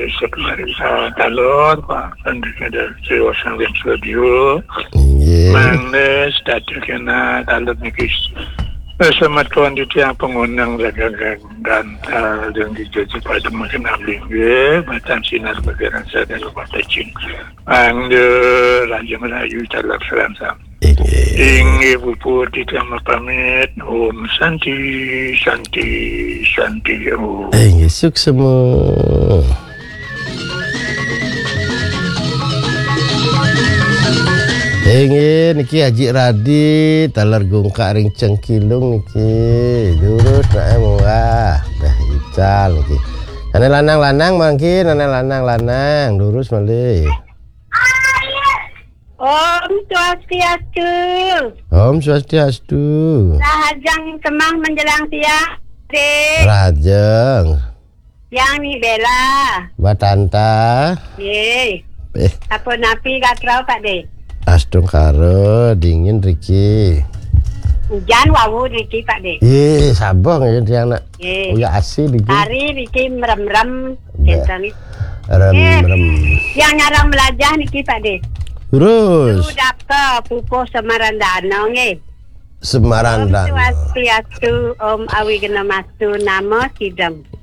talon Pak ada sewasan yang studio mana status kena talon ni sama tuan itu yang pengundang dan yang dijuji pada makin ambil macam sinar bergerak saya dan lupa tacing angde raja melayu talak seram-seram ingin bupu tidak pamit om santi om suk semua niki Haji Radit talar gongkak ring cengkilung niki lurus nak wah dah ical niki ana lanang-lanang mangkin ana lanang-lanang lurus malih Om Swastiastu. Om Swastiastu. Rahajang semang menjelang siang. Rajang. Yang ni Bella. Batanta. Ye. Apa napi kat kau Pak De? Astung karo dingin Riki. Hujan wawu Riki Pak De. Sabong ya dia nak. Uya asih Riki. Hari Riki merem-rem centang ni. Rem. Yang nyarang melajah Riki Pak De. Terus. Sudah ke Pupuh Semarandano nge. Semarandano. Om Swastiastu Om Awi Gena Mastu Namo Sidam.